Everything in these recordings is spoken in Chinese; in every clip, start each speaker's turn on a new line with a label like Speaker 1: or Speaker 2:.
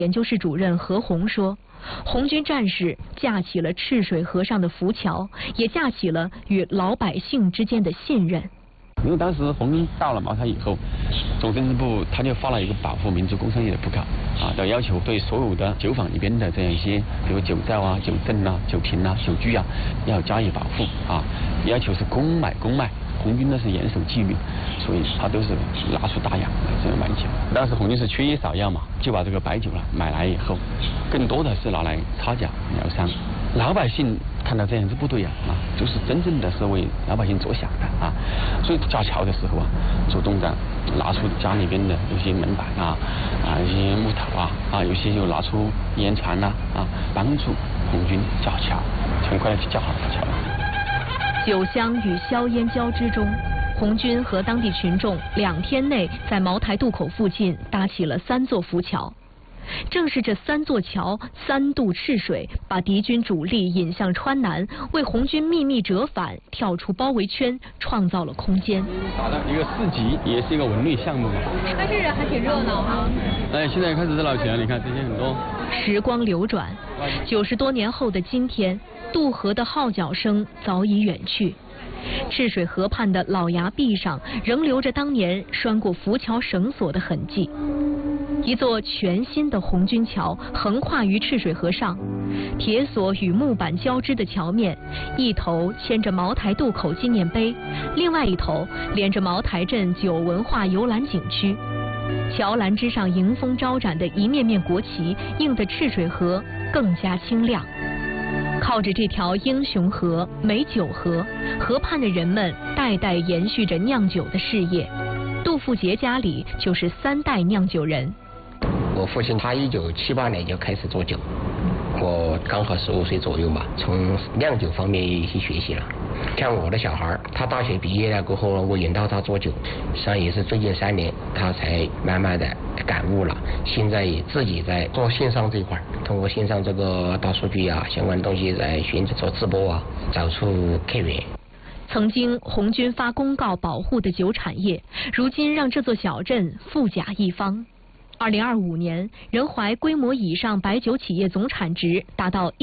Speaker 1: 研究室主任何红说，红军战士架起了赤水河上的浮桥，也架起了与老百姓之间的信任。
Speaker 2: 因为当时红军到了茅台以后，总政治部他就发了一个保护民族工商业的布告的要求，对所有的酒坊里边的这样一些，比如酒造啊、酒镇啊、酒瓶啊、酒具啊，要加以保护要求是公卖。红军呢是严守纪律，所以他都是拿出大洋来这样买酒。当时红军是缺医少药嘛，就把这个白酒买来以后，更多的是拿来擦脚疗伤。老百姓看到这样子部队就是真正的是为老百姓着想的所以架桥的时候主动的拿出家里边的有些门板有些木头有些就拿出烟船帮助红军架桥，很快就架好了桥。
Speaker 1: 酒香与硝烟交织中，红军和当地群众2天内在茅台渡口附近搭起了3座浮桥。正是这3座桥3渡赤水，把敌军主力引向川南，为红军秘密折返、跳出包围圈创造了空间。
Speaker 2: 打的一个市集，也是一个文旅项目嘛。
Speaker 3: 但是还挺热闹
Speaker 2: 现在开始热闹起来，你看这些很多。
Speaker 1: 时光流转，90多年后的今天，渡河的号角声早已远去。赤水河畔的老崖壁上仍留着当年拴过浮桥绳索的痕迹。一座全新的红军桥横跨于赤水河上，铁索与木板交织的桥面，一头牵着茅台渡口纪念碑，另外一头连着茅台镇酒文化游览景区。桥栏之上迎风招展的一面面国旗，映得赤水河更加清亮。靠着这条英雄河、美酒河，河畔的人们代代延续着酿酒的事业。杜富杰家里就是3代酿酒人。
Speaker 4: 我父亲他1978年就开始做酒，我刚好15岁左右嘛，从酿酒方面去学习了。像我的小孩，他大学毕业了过后，我引导他做酒，实际上也是最近3年他才慢慢的感悟了。现在也自己在做线上这一块，通过线上这个大数据相关的东西来寻找做直播找出客源。
Speaker 1: 曾经红军发公告保护的酒产业，如今让这座小镇富甲一方。2025年，仁怀规模以上白酒企业总产值达到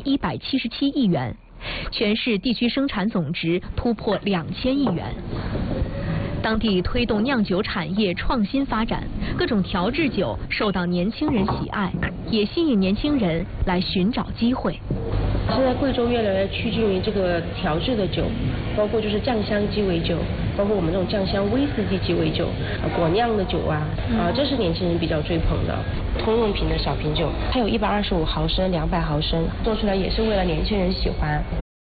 Speaker 1: 1177亿元，全市地区生产总值突破2000亿元。当地推动酿酒产业创新发展，各种调制酒受到年轻人喜爱，也吸引年轻人来寻找机会。
Speaker 5: 现在贵州越来越趋近于这个调制的酒，包括就是酱香鸡尾酒，包括我们这种酱香威士忌鸡尾酒，果酿的酒这是年轻人比较追捧的。通用瓶的小瓶酒，它有125毫升、200毫升，做出来也是为了年轻人喜欢。